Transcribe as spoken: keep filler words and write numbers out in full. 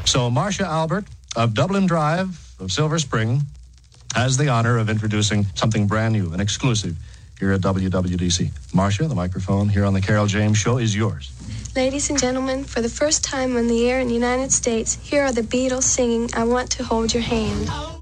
So Marcia Albert of Dublin Drive of Silver Spring has the honor of introducing something brand new and exclusive here at W W D C. Marcia, the microphone here on the Carol James Show is yours. Ladies and gentlemen, for the first time on the air in the United States, here are the Beatles singing I Want to Hold Your Hand.